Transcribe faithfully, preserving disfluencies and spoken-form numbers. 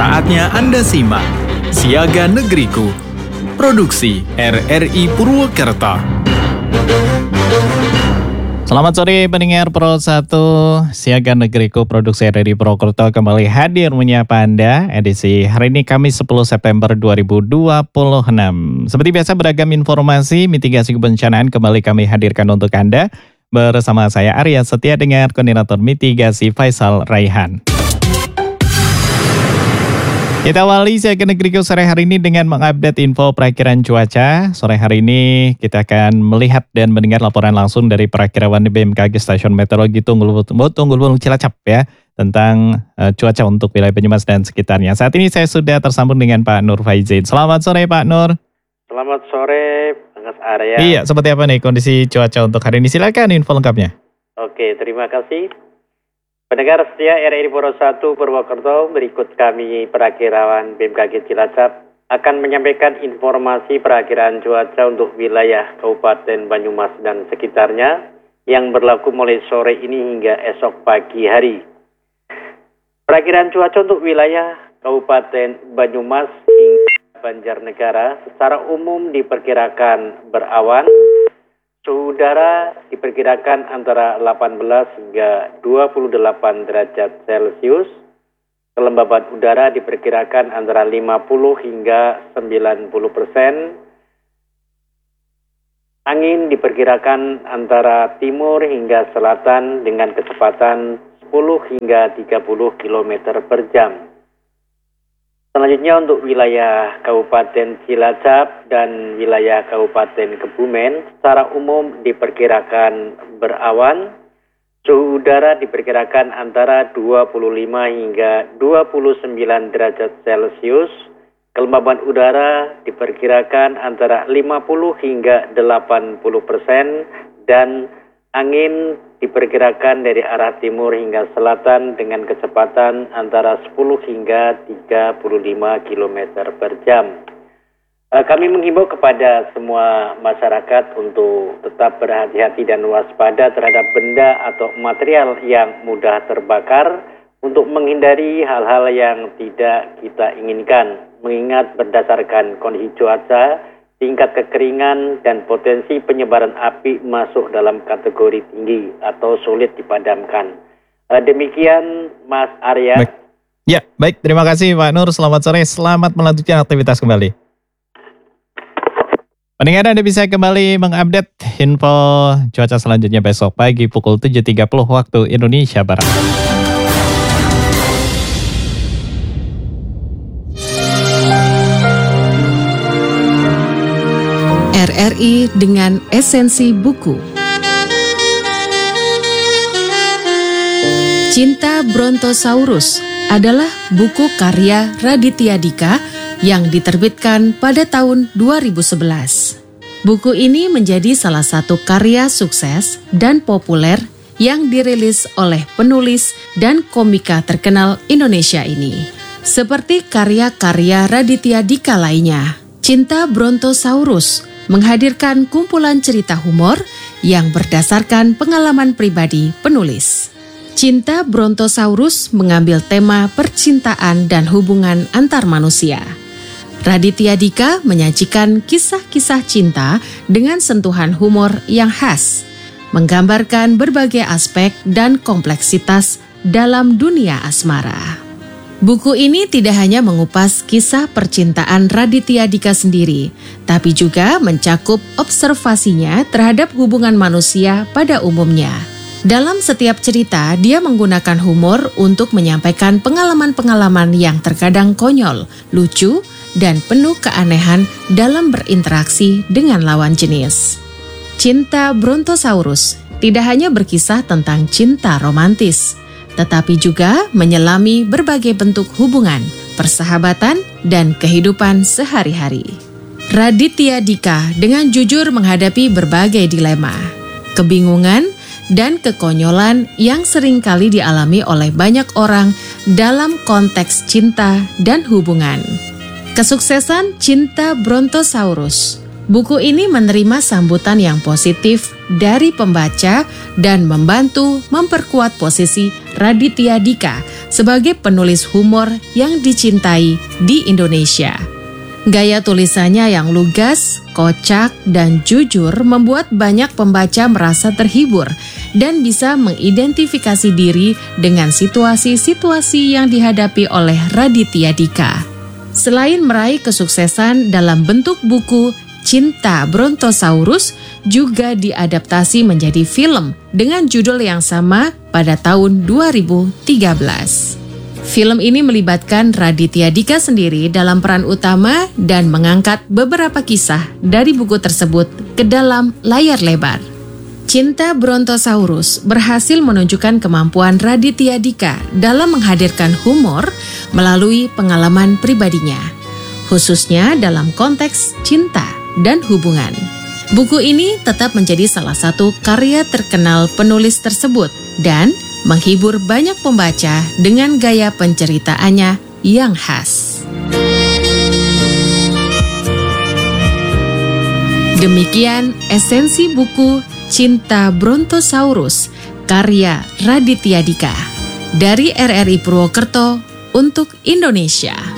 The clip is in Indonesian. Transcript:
Saatnya Anda simak Siaga Negeriku, produksi R R I Purwokerto. Selamat sore pendengar Pro satu, Siaga Negeriku produksi R R I Purwokerto kembali hadir menyapa Anda edisi hari ini Kamis sepuluh September dua ribu dua puluh enam. Seperti biasa beragam informasi mitigasi kebencanaan kembali kami hadirkan untuk Anda bersama saya Arya Setia dengan Koordinator Mitigasi Faisal Raihan. Kita awali Siaga Negeriku sore hari ini dengan mengupdate info perakiraan cuaca. Sore hari ini kita akan melihat dan mendengar laporan langsung dari perakiraan B M K G Stasiun Meteorologi Tunggul Tunggul Cilacap ya, tentang uh, cuaca untuk wilayah Banyumas dan sekitarnya. Saat ini saya sudah tersambung dengan Pak Nur Faizin. Selamat sore Pak Nur. Selamat sore Mas Arya. Iya, seperti apa nih kondisi cuaca untuk hari ini? Silakan info lengkapnya. Oke, terima kasih. Pendengar setia R R I Pro satu Purwokerto, berikut kami perakiraan B M K G Cilacap akan menyampaikan informasi perakiraan cuaca untuk wilayah Kabupaten Banyumas dan sekitarnya yang berlaku mulai sore ini hingga esok pagi hari. Perakiraan cuaca untuk wilayah Kabupaten Banyumas hingga Banjarnegara secara umum diperkirakan berawan. Suhu udara diperkirakan antara delapan belas hingga dua puluh delapan derajat Celcius. Kelembaban udara diperkirakan antara lima puluh hingga sembilan puluh persen. Angin diperkirakan antara timur hingga selatan dengan kecepatan sepuluh hingga tiga puluh kilometer per jam. Selanjutnya untuk wilayah Kabupaten Cilacap dan wilayah Kabupaten Kebumen secara umum diperkirakan berawan. Suhu udara diperkirakan antara dua puluh lima hingga dua puluh sembilan derajat Celcius. Kelembaban udara diperkirakan antara lima puluh hingga delapan puluh persen dan angin diperkirakan dari arah timur hingga selatan dengan kecepatan antara sepuluh hingga tiga puluh lima kilometer per jam. Kami menghimbau kepada semua masyarakat untuk tetap berhati-hati dan waspada terhadap benda atau material yang mudah terbakar untuk menghindari hal-hal yang tidak kita inginkan. Mengingat berdasarkan kondisi cuaca, tingkat kekeringan dan potensi penyebaran api masuk dalam kategori tinggi atau sulit dipadamkan. Uh, demikian Mas Arya. Baik. Ya, baik. Terima kasih Pak Nur. Selamat sore. Selamat melanjutkan aktivitas kembali. Pendengar Anda bisa kembali mengupdate info cuaca selanjutnya besok pagi pukul tujuh tiga puluh waktu Indonesia Barat. R R I dengan esensi buku. Cinta Brontosaurus adalah buku karya Raditya Dika yang diterbitkan pada tahun dua ribu sebelas. Buku ini menjadi salah satu karya sukses dan populer yang dirilis oleh penulis dan komika terkenal Indonesia ini. Seperti karya-karya Raditya Dika lainnya, Cinta Brontosaurus menghadirkan kumpulan cerita humor yang berdasarkan pengalaman pribadi penulis. Cinta Brontosaurus mengambil tema percintaan dan hubungan antar manusia. Raditya Dika menyajikan kisah-kisah cinta dengan sentuhan humor yang khas, menggambarkan berbagai aspek dan kompleksitas dalam dunia asmara. Buku ini tidak hanya mengupas kisah percintaan Raditya Dika sendiri, tapi juga mencakup observasinya terhadap hubungan manusia pada umumnya. Dalam setiap cerita, dia menggunakan humor untuk menyampaikan pengalaman-pengalaman yang terkadang konyol, lucu, dan penuh keanehan dalam berinteraksi dengan lawan jenis. Cinta Brontosaurus tidak hanya berkisah tentang cinta romantis, tetapi juga menyelami berbagai bentuk hubungan, persahabatan, dan kehidupan sehari-hari. Raditya Dika dengan jujur menghadapi berbagai dilema, kebingungan, dan kekonyolan yang seringkali dialami oleh banyak orang dalam konteks cinta dan hubungan. Kesuksesan Cinta Brontosaurus. Buku ini menerima sambutan yang positif dari pembaca dan membantu memperkuat posisi Raditya Dika sebagai penulis humor yang dicintai di Indonesia. Gaya tulisannya yang lugas, kocak, dan jujur membuat banyak pembaca merasa terhibur dan bisa mengidentifikasi diri dengan situasi-situasi yang dihadapi oleh Raditya Dika. Selain meraih kesuksesan dalam bentuk buku, Cinta Brontosaurus juga diadaptasi menjadi film dengan judul yang sama pada tahun dua ribu tiga belas. Film ini melibatkan Raditya Dika sendiri dalam peran utama dan mengangkat beberapa kisah dari buku tersebut ke dalam layar lebar. Cinta Brontosaurus berhasil menunjukkan kemampuan Raditya Dika dalam menghadirkan humor melalui pengalaman pribadinya, khususnya dalam konteks cinta dan hubungan. Buku ini tetap menjadi salah satu karya terkenal penulis tersebut dan menghibur banyak pembaca dengan gaya penceritaannya yang khas. Demikian esensi buku Cinta Brontosaurus karya Raditya Dika dari R R I Purwokerto untuk Indonesia.